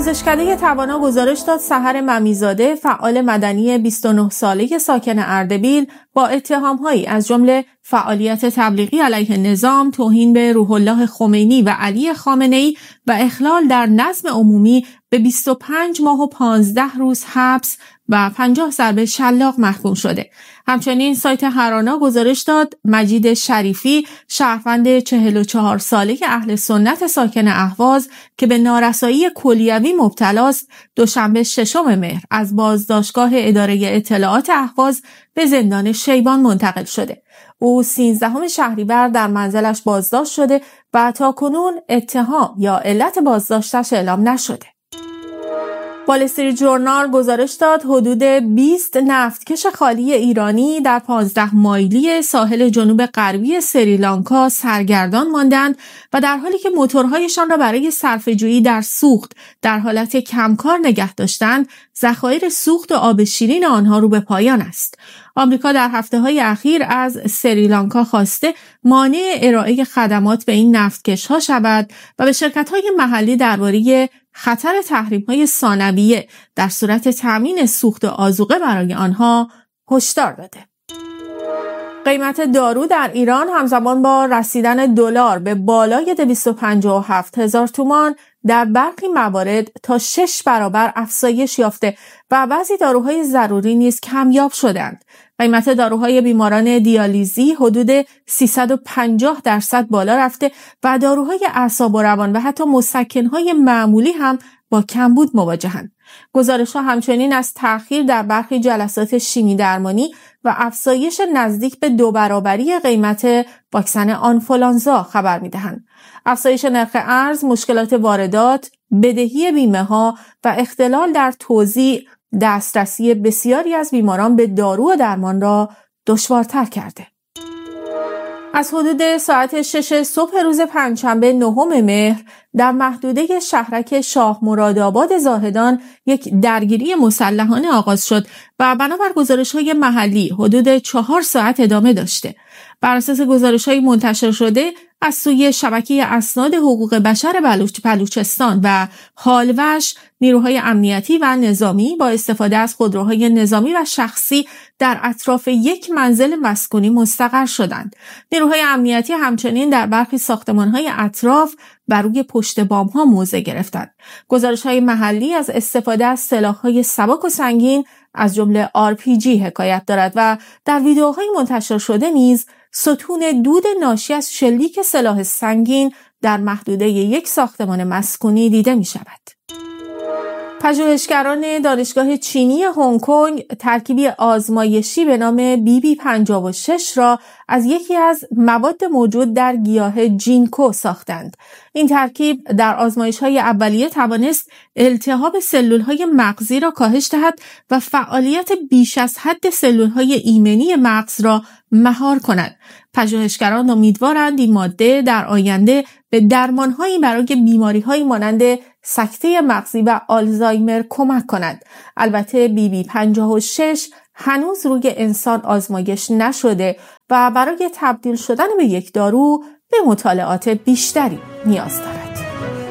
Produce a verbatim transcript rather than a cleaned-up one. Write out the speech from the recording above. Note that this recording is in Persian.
پژوهشکده توانا گزارش داد سحر ممیزاده، فعال مدنی بیست و نه ساله ساکن اردبیل، با اتهام‌هایی از جمله فعالیت تبلیغی علیه نظام، توهین به روح الله خمینی و علی خامنه‌ای و اخلال در نظم عمومی به بیست و پنج ماه و پانزده روز حبس و پنجاه ضربه شلاق محکوم شده. همچنین سایت هرانا گزارش داد مجید شریفی، شهروند چهل و چهار ساله اهل سنت ساکن اهواز که به نارسایی کلیوی مبتلاست، دوشنبه ششم مهر از بازداشتگاه اداره اطلاعات اهواز به زندان شیبان منتقل شده. او سیزدهم شهریور در منزلش بازداشت شده و تاکنون اتهام یا علت بازداشتش اعلام نشده. وال استریت ژورنال گزارش داد حدود بیست نفتکش خالی ایرانی در پانزده مایلی ساحل جنوب غربی سریلانکا سرگردان ماندند و در حالی که موتورهایشان را برای صرفه‌جویی در سوخت در حالت کمکار نگه داشتند، ذخایر سوخت و آب شیرین آنها رو به پایان است. آمریکا در هفته‌های اخیر از سریلانکا خواسته مانع ارائه خدمات به این نفتکش‌ها شود و به شرکت‌های محلی درباره خطر تحریم‌های ثانویه در صورت تامین سوخت و آذوقه برای آنها هشدار داده. قیمت دارو در ایران همزمان با رسیدن دلار به بالای دویست و پنجاه و هفت هزار تومان در برخی موارد تا شش برابر افزایش یافته و بعضی داروهای ضروری نیز کمیاب شدند. قیمت داروهای بیماران دیالیزی حدود سیصد و پنجاه درصد بالا رفته و داروهای اعصاب و روان و حتی مسکنهای معمولی هم با کمبود مواجهند. گزارش‌ها همچنین از تأخیر در برخی جلسات شیمی درمانی و افزایش نزدیک به دو برابری قیمت واکسن آنفولانزا خبر می‌دهند. افزایش نرخ ارز، مشکلات واردات، بدهی بیمه‌ها و اختلال در توزیع دسترسی بسیاری از بیماران به دارو و درمان را دشوارتر کرده. از حدود ساعت شش صبح روز پنجشنبه نهم مهر در محدوده شهرک شاه مرادآباد زاهدان یک درگیری مسلحانه آغاز شد و بنابر گزارش‌های محلی حدود چهار ساعت ادامه داشته. بر اساس گزارش‌های منتشر شده از سوی شبکه اسناد حقوق بشر بلوچ بلوچستان و هالوش، نیروهای امنیتی و نظامی با استفاده از خودروهای نظامی و شخصی در اطراف یک منزل مسکونی مستقر شدند. نیروهای امنیتی همچنین در برخی ساختمان‌های اطراف بر روی پشت بام‌ها موضع گرفتند. گزارش‌های محلی از استفاده از سلاح‌های سبک و سنگین از جمله آر پی جی حکایت دارد و در ویدیوهای منتشر شده نیز ستون دود ناشی از شلیک سلاح سنگین در محدوده یک ساختمان مسکونی دیده می شود. پژوهشگران دانشگاه چینی هنگ کنگ ترکیبی آزمایشی به نام بی بی پنجاه و شش را از یکی از مواد موجود در گیاه جینکو ساختند. این ترکیب در آزمایش‌های اولیه توانست التهاب سلول‌های مغزی را کاهش دهد و فعالیت بیش از حد سلول‌های ایمنی مغز را مهار کند. پژوهشگران امیدوارند این ماده در آینده به درمان‌هایی برای بیماری‌هایی مانند سکته مغزی و آلزایمر کمک کند. البته بی بی پنجاه و شش هنوز روی انسان آزمایش نشده و برای تبدیل شدن به یک دارو به مطالعات بیشتری نیاز دارد.